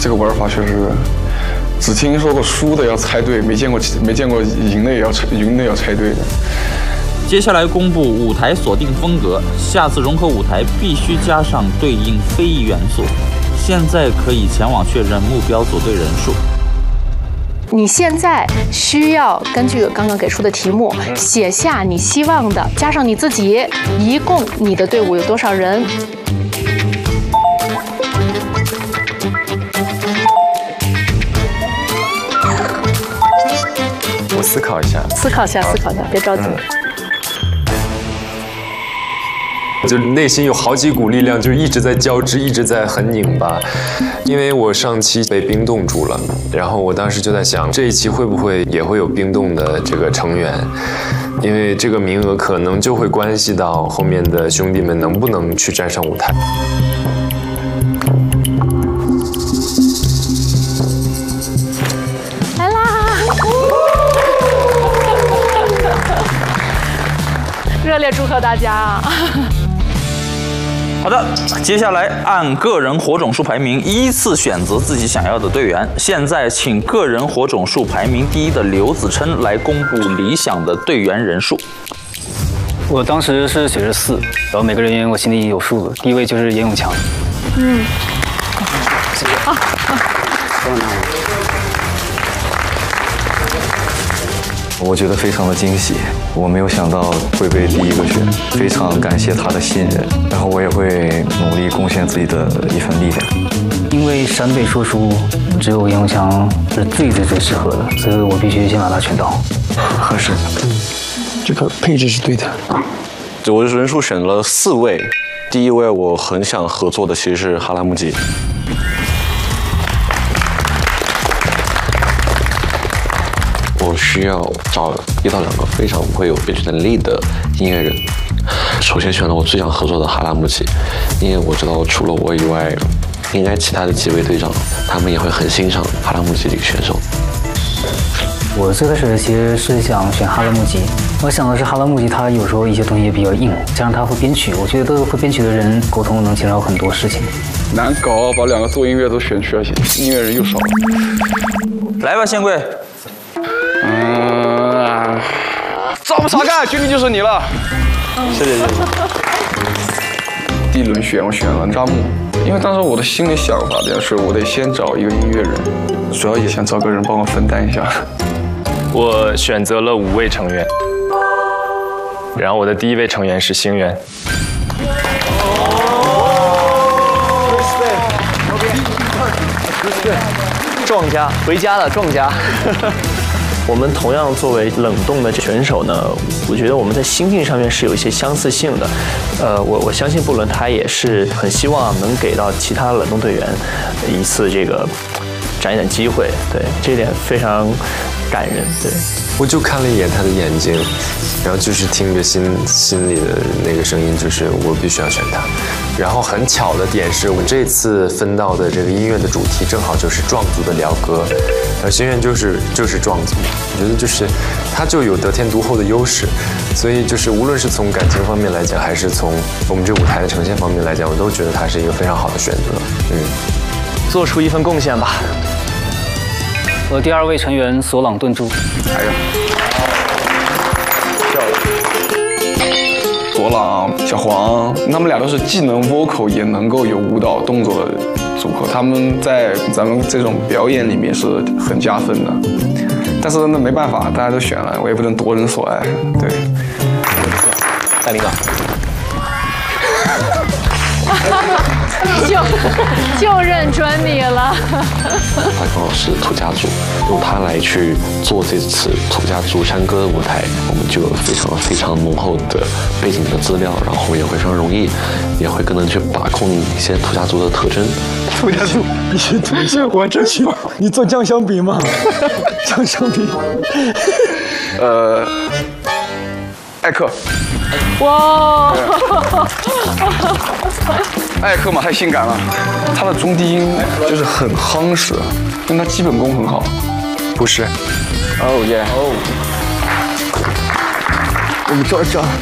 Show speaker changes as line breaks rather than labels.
这个玩法确实，只听说过输的要猜对，没见过赢的也要猜对的。
接下来公布舞台锁定风格，下次融合舞台必须加上对应非遗元素。现在可以前往确认目标组队人数。
你现在需要根据刚刚给出的题目写下你希望的，加上你自己，一共你的队伍有多少人？
我思考一下，
别着急。
就内心有好几股力量，就一直在交织，一直在很拧巴。因为我上期被冰冻住了，然后我当时就在想，这一期会不会也会有冰冻的这个成员？因为这个名额可能就会关系到后面的兄弟们能不能去站上舞台。
来啦！热烈祝贺大家！
好的，接下来按个人火种数排名依次选择自己想要的队员。现在请个人火种数排名第一的刘子琛来公布理想的队员人数。
我当时是写着4，然后每个人员我心里有数的。第一位就是严永强。
我觉得非常的惊喜，我没有想到会被第一个选，非常感谢他的信任，然后我也会努力贡献自己的一份力量。
因为陕北说书只有严永强是最适合的，所以我必须先把他选到。
合适，
这个配置是对的。
我的人数选了4位，第一位我很想合作的其实是哈拉木吉。我需要找1到2个非常会有编曲能力的音乐人。首先选了我最想合作的哈拉木吉，因为我知道除了我以外，应该其他的几位队长他们也会很欣赏哈拉木吉这个选手。
我最开始其实是想选哈拉木吉，我想的是哈拉木吉他有时候一些东西也比较硬，加上他会编曲，我觉得会编曲的人沟通能减少很多事情。
难搞，把2个做音乐都选去了，音乐人又少了。
来吧，宪贵。
招不查干，决定就是你了。谢谢。第一轮我选了扎木，因为当时我的心里想法就是我得先找一个音乐人，主要也想找个人帮我分担一下。
我选择了5位成员，然后我的第一位成员是星源。
壮家回家了，壮家。我们同样作为冷冻的选手呢，我觉得我们在心境上面是有一些相似性的。我相信布伦他也是很希望能给到其他冷冻队员一次这个展演机会，对，这一点非常感人。对，
我就看了一眼他的眼睛，然后就是听着心里的那个声音，就是我必须要选他。然后很巧的点是我这次分到的这个音乐的主题正好就是壮族的辽歌，而星源就是壮族，我觉得就是他就有得天独厚的优势，所以就是无论是从感情方面来讲，还是从我们这舞台的呈现方面来讲，我都觉得他是一个非常好的选择。
做出一份贡献吧。
我第2位成员索朗顿珠。
哎呀，漂亮！索朗、小黄，他们俩都是既能 vocal 也能够有舞蹈动作的组合，他们在咱们这种表演里面是很加分的。但是那没办法，大家都选了，我也不能夺人所爱。对，
戴领导。
就认准你了。
他刚好是土家族，用他来去做这次土家族山歌的舞台，我们就有非常浓厚的背景的资料，然后也会非常容易，也会更能去把控一些土家族的特征。
土家族，你是土家我真去，你做酱香饼吗？酱香饼。
艾克。
哇！
艾克嘛，太性感了，他的中低音就是很夯实，但他基本功很好。
不是。
哦耶！哦。
我们找